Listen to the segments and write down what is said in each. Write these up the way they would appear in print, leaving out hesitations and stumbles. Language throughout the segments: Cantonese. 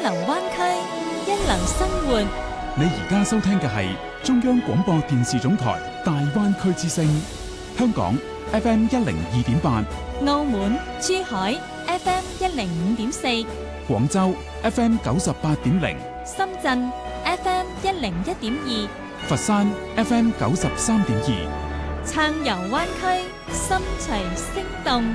流灣區，一流生活。 你而家收聽嘅係中央廣播電視總台大灣區之聲，香港 FM 102.8， 澳門、珠海 FM 105.4， 廣州 FM 98.0， 深圳 FM 101.2， 佛山 FM 93.2， 暢遊灣區，心隨聲動。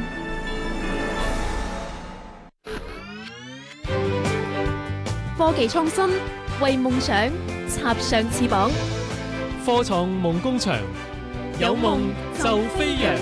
科技創新，為夢想插上翅膀。 科創夢工場，有夢就飛揚。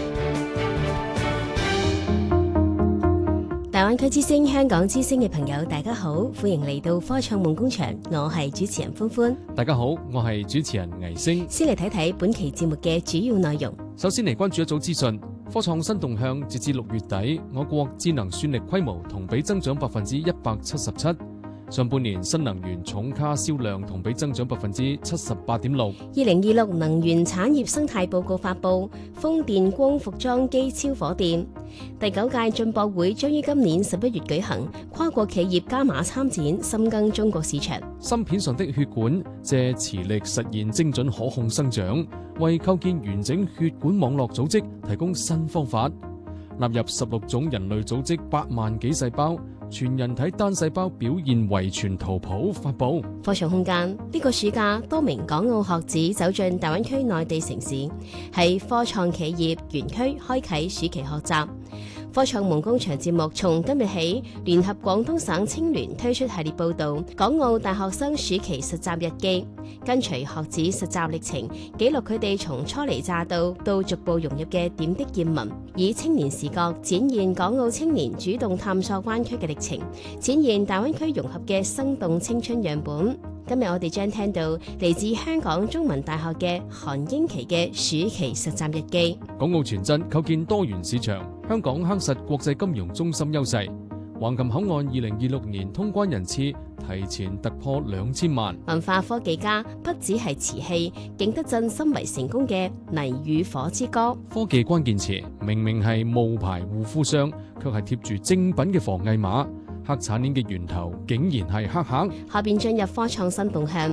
大灣區之聲、香港之聲嘅朋友，大家好，歡迎嚟到科創夢工場，我係主持人歡歡。 大家好，我係主持人倪星。 先嚟睇睇本期節目嘅主要內容。 首先嚟關注一組資訊，科創新動向，截至6月底，我國智能算力規模同比增長177%。上半年新能源重卡銷量同比增長78.6%。 2026能源產業生態報告發布，風電、光伏裝機超火電。第9屆進博會將於今年11月舉行，跨國企業加碼參展，深耕中國市場。 芯片上的血管借磁力實現精準可控生長，為構建完整血管網絡組織提供新方法。納入16種人類組織8萬幾細胞，全人體單細胞表現遺傳圖譜發布。 科創空間呢個暑假，多名港澳學子走進大灣區內地城市，喺科創企業園區開啟暑期學習。科創夢工場節目從今日起，聯合廣東省青聯推出系列報道《港澳大學生暑期實習日記》，跟隨學子實習歷程，記錄佢哋從初嚟乍到逐步融入嘅點滴見聞，以青年視角展現港澳青年主動探索灣區嘅歷程，展現大灣區融合嘅生動青春樣本。今日我哋將聽到嚟自香港中文大學嘅韓英琪嘅暑期實習日記。 港澳全真構建多元市場，香港夯實國際金融中心優勢。橫琴口岸2026年通關人次提前突破2000萬。 文化科技家不只係瓷器，景德鎮深為成功嘅泥與火之歌。 科技關鍵詞明明係冒牌護膚商，卻係貼住正品嘅防偽碼。黑產鏈嘅源頭竟然係黑客。 下邊進入科創新動向，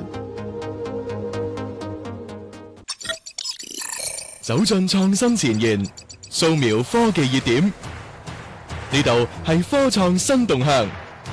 走進創新前沿，掃描科技熱點。呢度係科創新動向。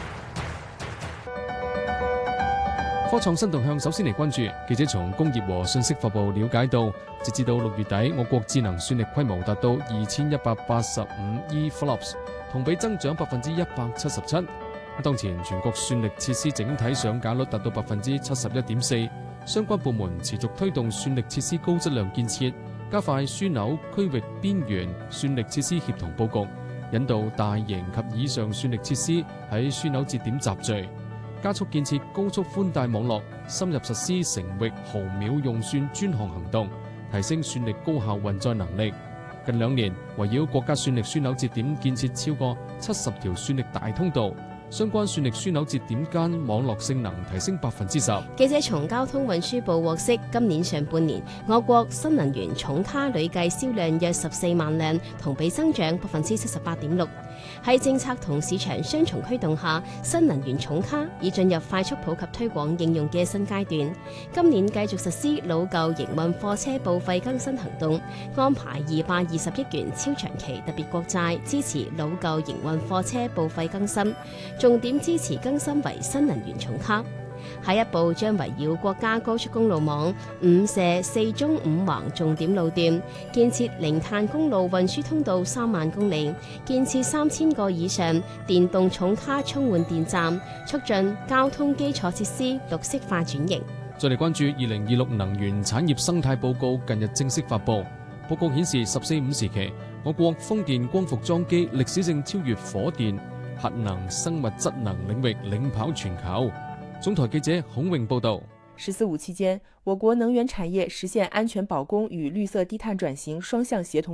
科創新動向首先嚟關注，記者從工業和信息發布了解到，截至到6月底，我國智能算力規模達到2185 EFLOPS， 同比增長177%。當前全國算力設施整體上架率達到71.4%，相關部門持續推動算力設施高質量建設，加快樞紐區域邊緣算力設施協同佈局，引導大型及以上算力設施喺樞紐節點集聚，加速建設高速寬帶網絡，深入實施成域毫秒用算專項行動，提升算力高效運載能力。近2年，圍繞國家算力樞紐節點建設超過70條算力大通道，相關算力樞紐節點間網絡性能提升10%。 記者從交通運輸部獲悉，今年上半年我國新能源重卡累計銷量約14萬輛，同比增長78.6%。喺政策同市場雙重驅動下，新能源重卡已進入快速普及推廣應用嘅新階段。今年繼續實施老舊營運貨車報廢更新行動，安排220億元超長期特別國債支持老舊營運貨車報廢更新，重點支持更新為新能源重卡。下一步將圍繞國家高速公路網5射4縱5橫重點路段，建設零碳公路運輸通道3萬公里，建設3000個以上電動重卡充換電站，促進交通基礎設施綠色化轉型。 再嚟關注2026能源產業生態報告近日正式發布，報告顯示14-5時期，我國風電光伏裝機歷史性超越火電、核能、生物質能領域，領跑全球。總台記者孔穎報道 ，14-5期間，我國能源產業實現安全保供與綠色低碳轉型雙向協同。